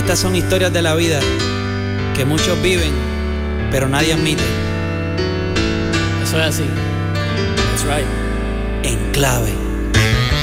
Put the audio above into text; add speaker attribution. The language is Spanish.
Speaker 1: Estas son historias de la vida que muchos viven, pero nadie admite.
Speaker 2: Eso es así. That's right.
Speaker 1: En clave.